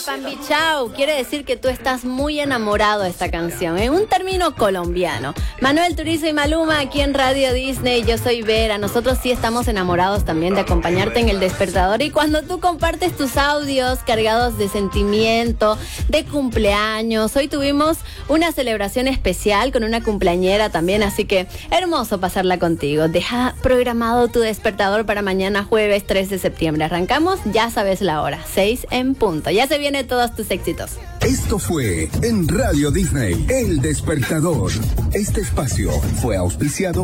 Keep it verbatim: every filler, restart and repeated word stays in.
Pambichao quiere decir que tú estás muy enamorado de esta canción, en un término colombiano. Manuel Turizo y Maluma aquí en Radio Disney. Yo soy Vera. Nosotros sí estamos enamorados también de acompañarte en El Despertador. Y cuando tú compartes tus audios cargados de sentimiento, de cumpleaños. Hoy tuvimos una celebración especial con una cumpleañera también, así que hermoso pasarla contigo. Deja programado tu despertador para mañana jueves tres de septiembre. Arrancamos, ya sabes la hora, seis en punto. Ya se vienen todos tus éxitos. Esto fue en Radio Disney, El Despertador. Este espacio fue auspiciado